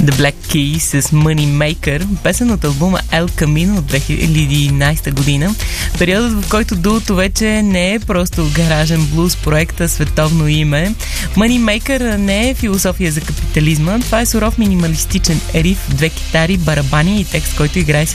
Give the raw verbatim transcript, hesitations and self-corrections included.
The Black Keys с Money Maker, песен от албума El Camino от две хиляди и единайсета година. Периодът, в който дуото вече не е просто гаражен блуз проекта, световно име. Money Maker не е философия за капитализма, това е суров минималистичен риф, две китари, барабани и текст, който играе с